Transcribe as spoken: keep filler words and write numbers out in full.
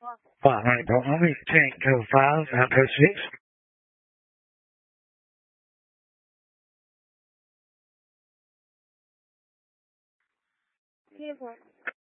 Well, right, but let me take go five, outpost six. Uniform.